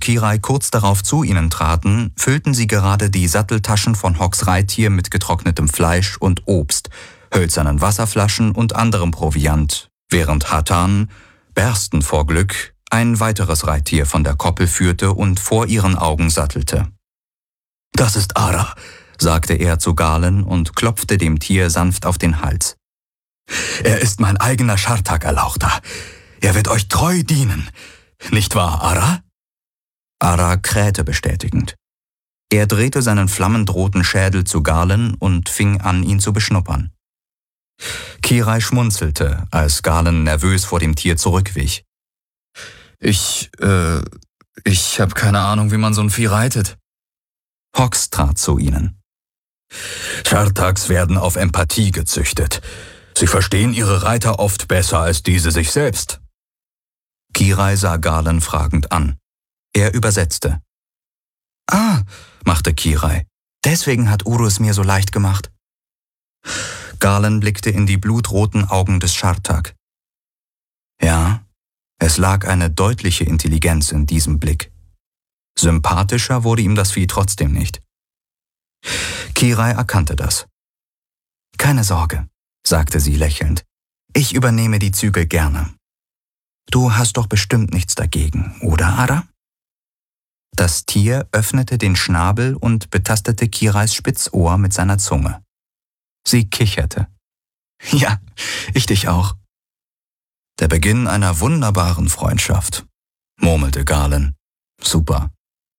Kirai kurz darauf zu ihnen traten, füllten sie gerade die Satteltaschen von Hocks Reittier mit getrocknetem Fleisch und Obst, hölzernen Wasserflaschen und anderem Proviant, während Hatan, berstend vor Glück, ein weiteres Reittier von der Koppel führte und vor ihren Augen sattelte. »Das ist Ara«, sagte er zu Galen und klopfte dem Tier sanft auf den Hals. »Er ist mein eigener Schartak-Erlauchter. Er wird euch treu dienen. Nicht wahr, Ara?« Ara krähte bestätigend. Er drehte seinen flammendroten Schädel zu Galen und fing an, ihn zu beschnuppern. Kirai schmunzelte, als Galen nervös vor dem Tier zurückwich. Ich habe keine Ahnung, wie man so ein Vieh reitet. Hox trat zu ihnen. »Schartaks werden auf Empathie gezüchtet. Sie verstehen ihre Reiter oft besser als diese sich selbst.« Kirai sah Galen fragend an. Er übersetzte. »Ah«, machte Kirai, »deswegen hat Uru es mir so leicht gemacht.« Galen blickte in die blutroten Augen des Schartak. Ja, es lag eine deutliche Intelligenz in diesem Blick. Sympathischer wurde ihm das Vieh trotzdem nicht. Kirai erkannte das. »Keine Sorge«, sagte sie lächelnd. »Ich übernehme die Zügel gerne. Du hast doch bestimmt nichts dagegen, oder, Ara?« Das Tier öffnete den Schnabel und betastete Kirais Spitzohr mit seiner Zunge. Sie kicherte. »Ja, ich dich auch.« »Der Beginn einer wunderbaren Freundschaft«, murmelte Galen. »Super.«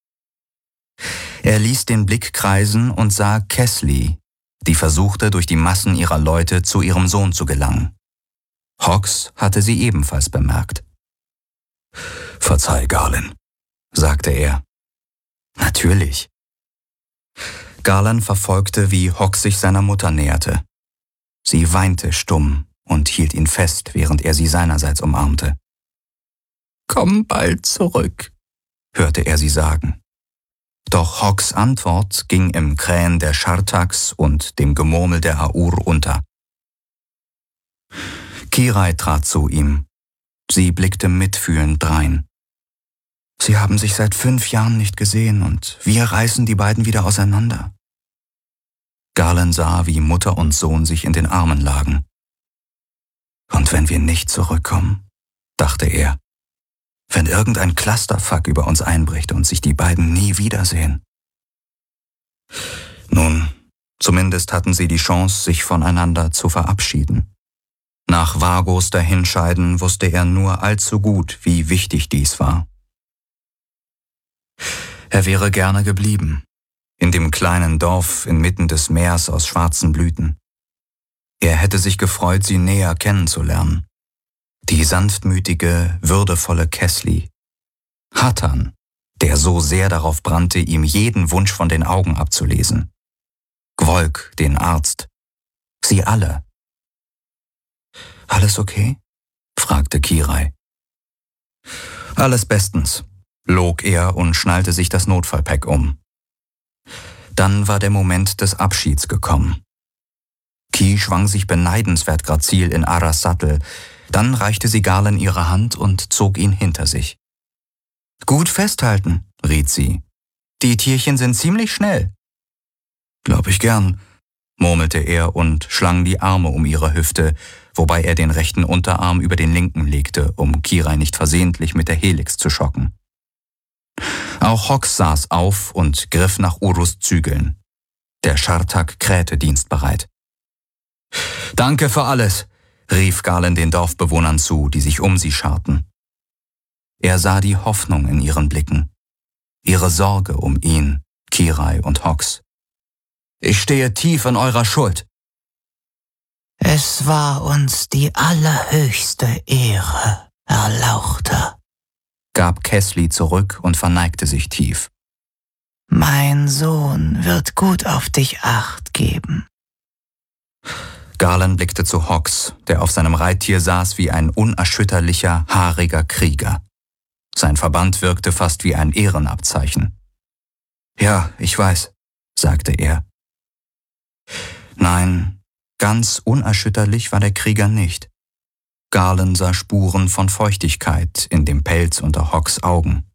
Er ließ den Blick kreisen und sah Kesli, die versuchte, durch die Massen ihrer Leute zu ihrem Sohn zu gelangen. Hox hatte sie ebenfalls bemerkt. »Verzeih, Galen«, sagte er. »Natürlich.« Galen verfolgte, wie Hox sich seiner Mutter näherte. Sie weinte stumm und hielt ihn fest, während er sie seinerseits umarmte. »Komm bald zurück«, hörte er sie sagen. Doch Hox' Antwort ging im Krähen der Schartaks und dem Gemurmel der Aur unter. Kirai trat zu ihm. Sie blickte mitfühlend drein. »Sie haben sich seit 5 Jahren nicht gesehen und wir reißen die beiden wieder auseinander.« Galen sah, wie Mutter und Sohn sich in den Armen lagen. »Und wenn wir nicht zurückkommen«, dachte er, »wenn irgendein Clusterfuck über uns einbricht und sich die beiden nie wiedersehen.« Nun, zumindest hatten sie die Chance, sich voneinander zu verabschieden. Nach Vagos Dahinscheiden wusste er nur allzu gut, wie wichtig dies war. Er wäre gerne geblieben, in dem kleinen Dorf inmitten des Meers aus schwarzen Blüten. Er hätte sich gefreut, sie näher kennenzulernen. Die sanftmütige, würdevolle Kesli. Hatan, der so sehr darauf brannte, ihm jeden Wunsch von den Augen abzulesen. Gwolk, den Arzt. Sie alle. »Alles okay?« fragte Kirai. »Alles bestens«, log er und schnallte sich das Notfallpack um. Dann war der Moment des Abschieds gekommen. Ki schwang sich beneidenswert grazil in Aras Sattel, dann reichte sie Galen ihre Hand und zog ihn hinter sich. »Gut festhalten«, riet sie. »Die Tierchen sind ziemlich schnell.« »Glaub ich gern«, murmelte er und schlang die Arme um ihre Hüfte, wobei er den rechten Unterarm über den linken legte, um Kirai nicht versehentlich mit der Helix zu schocken. Auch Hox saß auf und griff nach Urus Zügeln. Der Schartak krähte dienstbereit. »Danke für alles«, rief Galen den Dorfbewohnern zu, die sich um sie scharten. Er sah die Hoffnung in ihren Blicken, ihre Sorge um ihn, Kirai und Hox. »Ich stehe tief in eurer Schuld.« »Es war uns die allerhöchste Ehre, Erlauchter«, gab Kesli zurück und verneigte sich tief. »Mein Sohn wird gut auf dich Acht geben.« Galen blickte zu Hox, der auf seinem Reittier saß wie ein unerschütterlicher, haariger Krieger. Sein Verband wirkte fast wie ein Ehrenabzeichen. »Ja, ich weiß«, sagte er. Nein, ganz unerschütterlich war der Krieger nicht. Galen sah Spuren von Feuchtigkeit in dem Pelz unter Hox' Augen.